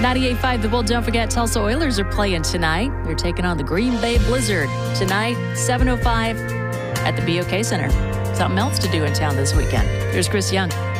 98.5 The Bull. Don't forget, Tulsa Oilers are playing tonight. They're taking on the Green Bay Blizzard tonight, 7:05 at the BOK Center. Something else to do in town this weekend. Here's Chris Young.